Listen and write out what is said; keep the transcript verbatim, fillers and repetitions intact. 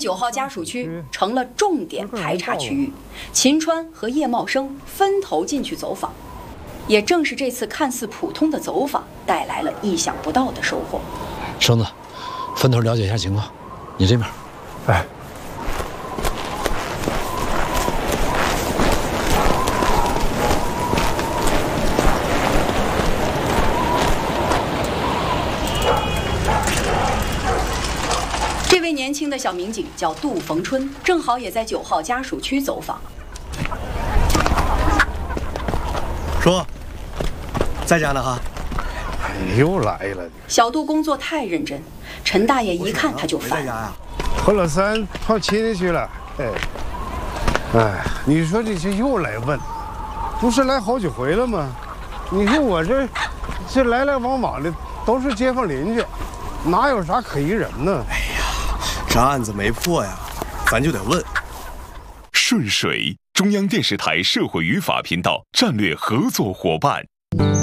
九号家属区成了重点排查区域，秦川和叶茂生分头进去走访。也正是这次看似普通的走访，带来了意想不到的收获。 绳子，分头了解一下情况，你这边。 哎。 这位年轻的小民警叫杜逢春，正好也在九号家属区走访。 叔，在家呢哈。 又来了。 小杜工作太认真，陈大爷一看他就烦。 喝了三跑亲戚去了。哎，哎，你说这些又来问，不是来好几回了吗？你说我这这来来往往的都是街坊邻居，哪有啥可疑人呢？ 哎呀。 这案子没破呀，咱就得问。 顺水，中央电视台社会与法频道战略合作伙伴。